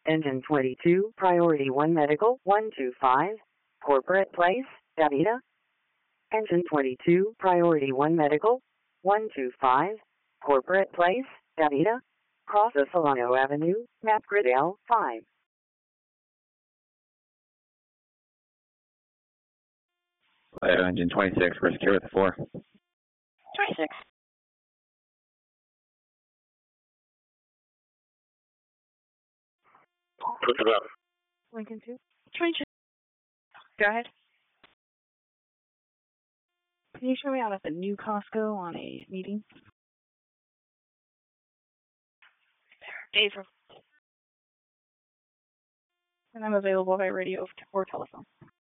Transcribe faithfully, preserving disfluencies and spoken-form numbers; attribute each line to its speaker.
Speaker 1: Engine twenty-two, Priority one Medical, one two five, Corporate Place, Davida. Engine twenty-two, Priority one Medical, one two five, Corporate Place, Davida. Cross of Solano Avenue, Map Grid L five.
Speaker 2: Later, Engine twenty-six, we're secure with the four.
Speaker 3: twenty-six.
Speaker 4: Lincoln two.
Speaker 3: twenty-two. Go ahead.
Speaker 4: Can you show me out at the new Costco on a meeting?
Speaker 3: April.
Speaker 4: And I'm available by radio or telephone.